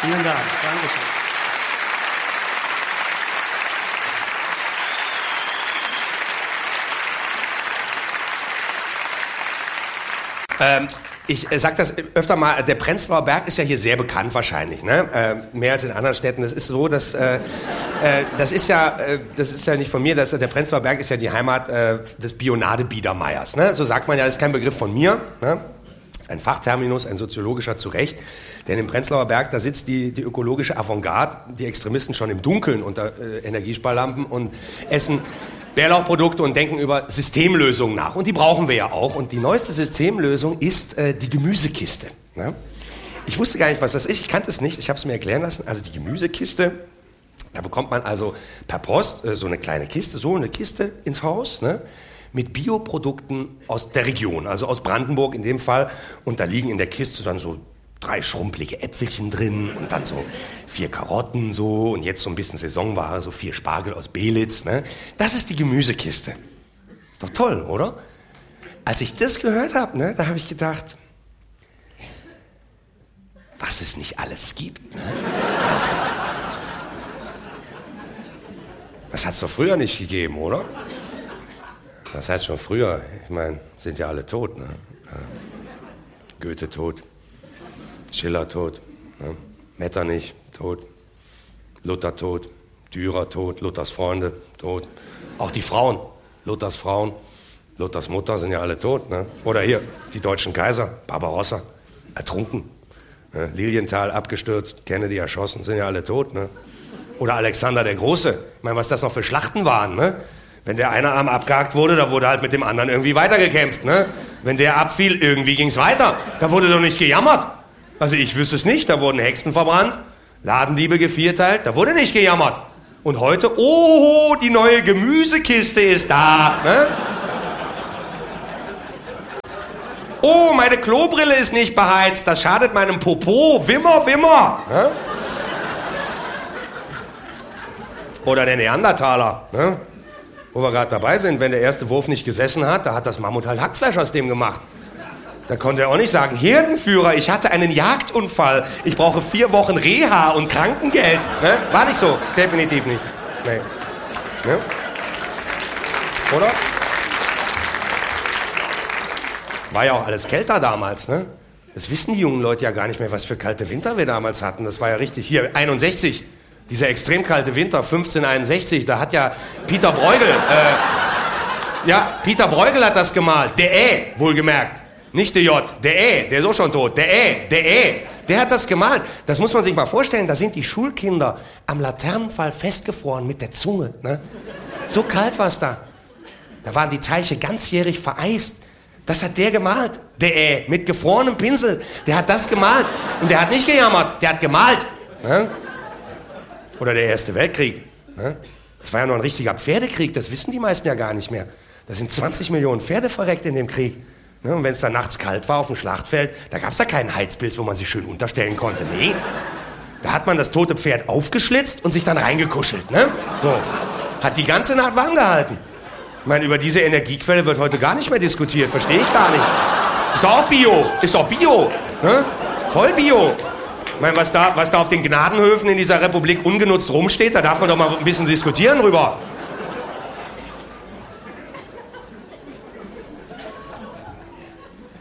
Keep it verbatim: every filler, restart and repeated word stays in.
Vielen Dank. Dankeschön. Ähm, ich äh, sage das öfter mal, der Prenzlauer Berg ist ja hier sehr bekannt wahrscheinlich, ne? Äh, mehr als in anderen Städten. Das ist so, dass äh, äh, das ist ja, äh, das ist ja nicht von mir. Das, der Prenzlauer Berg ist ja die Heimat äh, des Bionade Biedermeiers, ne? So sagt man ja, das ist kein Begriff von mir, ne? Das ist ein Fachterminus, ein soziologischer zu Recht. Denn im Prenzlauer Berg, da sitzt die, die ökologische Avantgarde, die Extremisten schon im Dunkeln unter äh, Energiesparlampen und essen Bärlauchprodukte und denken über Systemlösungen nach. Und die brauchen wir ja auch. Und die neueste Systemlösung ist äh, die Gemüsekiste. Ne? Ich wusste gar nicht, was das ist. Ich kannte es nicht. Ich habe es mir erklären lassen. Also die Gemüsekiste, da bekommt man also per Post äh, so eine kleine Kiste, so eine Kiste ins Haus, ne? Mit Bioprodukten aus der Region, also aus Brandenburg in dem Fall. Und da liegen in der Kiste dann so drei schrumpelige Äpfelchen drin und dann so vier Karotten so und jetzt so ein bisschen Saisonware, so vier Spargel aus Belitz. Ne? Das ist die Gemüsekiste. Ist doch toll, oder? Als ich das gehört habe, ne, da habe ich gedacht, was es nicht alles gibt. Ne? Also, das hat es doch früher nicht gegeben, oder? Das heißt schon früher, ich meine, sind ja alle tot. Ne? Goethe tot. Schiller tot, ne? Metternich tot, Luther tot, Dürer tot, Luthers Freunde tot, auch die Frauen, Luthers Frauen, Luthers Mutter sind ja alle tot. Ne? Oder hier, die deutschen Kaiser, Barbarossa, ertrunken, ne? Lilienthal abgestürzt, Kennedy erschossen, sind ja alle tot. Ne? Oder Alexander der Große, ich meine, was das noch für Schlachten waren. Ne? Wenn der eine Arm abgehakt wurde, da wurde halt mit dem anderen irgendwie weitergekämpft. Ne? Wenn der abfiel, irgendwie ging's weiter, da wurde doch nicht gejammert. Also ich wüsste es nicht, da wurden Hexen verbrannt, Ladendiebe gevierteilt, da wurde nicht gejammert. Und heute, oh, die neue Gemüsekiste ist da. Ne? Oh, meine Klobrille ist nicht beheizt, das schadet meinem Popo, Wimmer, Wimmer. Ne? Oder der Neandertaler, ne? Wo wir gerade dabei sind, wenn der erste Wurf nicht gesessen hat, da hat das Mammut halt Hackfleisch aus dem gemacht. Da konnte er auch nicht sagen, Herdenführer, ich hatte einen Jagdunfall, ich brauche vier Wochen Reha und Krankengeld. Ne? War nicht so, definitiv nicht. Nee. Ne? Oder? War ja auch alles kälter damals, ne? Das wissen die jungen Leute ja gar nicht mehr, was für kalte Winter wir damals hatten. Das war ja richtig. Hier, einundsechzig, dieser extrem kalte Winter, fünfzehnhunderteinundsechzig, da hat ja Peter Bruegel, äh, ja, Peter Bruegel hat das gemalt. Der Ä, wohlgemerkt. Nicht der J, der Ä, der ist auch schon tot. Der Ä, der Ä, der hat das gemalt. Das muss man sich mal vorstellen, da sind die Schulkinder am Laternenpfahl festgefroren mit der Zunge. Ne? So kalt war es da. Da waren die Teiche ganzjährig vereist. Das hat der gemalt. Der Ä, mit gefrorenem Pinsel. Der hat das gemalt. Und der hat nicht gejammert, der hat gemalt. Ne? Oder der Erste Weltkrieg. Ne? Das war ja noch ein richtiger Pferdekrieg, das wissen die meisten ja gar nicht mehr. Da sind zwanzig Millionen Pferde verreckt in dem Krieg. Und wenn es dann nachts kalt war auf dem Schlachtfeld, da gab es da keinen Heizpilz, wo man sich schön unterstellen konnte. Nee, da hat man das tote Pferd aufgeschlitzt und sich dann reingekuschelt. Ne? So, hat die ganze Nacht warm gehalten. Ich meine, über diese Energiequelle wird heute gar nicht mehr diskutiert, verstehe ich gar nicht. Ist doch auch Bio, ist doch Bio, ne? Voll Bio. Ich meine, was da, was da auf den Gnadenhöfen in dieser Republik ungenutzt rumsteht, da darf man doch mal ein bisschen diskutieren drüber.